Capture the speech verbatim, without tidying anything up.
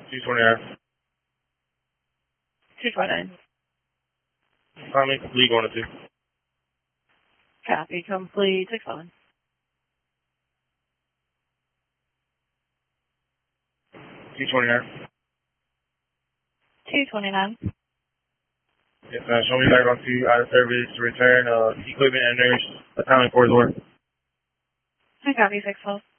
two twenty-nine. two twenty-nine. Tommy, complete going to two. Copy, complete, six one. two twenty-nine. two twenty-nine. Yes, uh, show me back on two, out of service, return, uh, equipment and nurse, accounting for his work. I copy, six twelve.